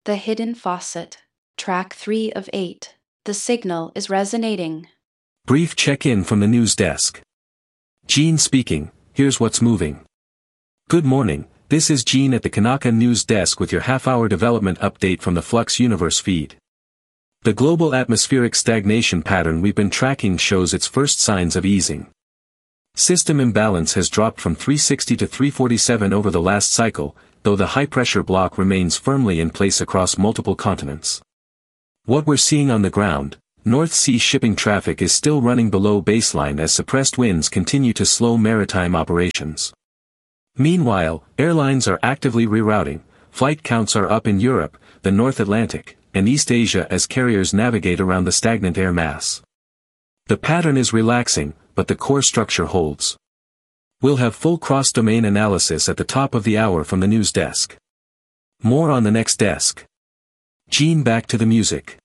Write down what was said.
The Hidden Faucet. Track 3 of 8. The signal is resonating. Brief check-in from the news desk. Gene speaking, here's what's moving. Good morning, this is Gene at the Kanaka News Desk with your half-hour development update from the Flux Universe feed. The global atmospheric stagnation pattern we've been tracking shows its first signs of easing. System imbalance has dropped from 360 to 347 over the last cycle, though the high-pressure block remains firmly in place across multiple continents. What we're seeing on the ground, North Sea shipping traffic is still running below baseline as suppressed winds continue to slow maritime operations. Meanwhile, airlines are actively rerouting, flight counts are up in Europe, the North Atlantic, and East Asia as carriers navigate around the stagnant air mass. The pattern is relaxing, but the core structure holds. We'll have full cross-domain analysis at the top of the hour from the news desk. More on the next desk. Gene, back to the music.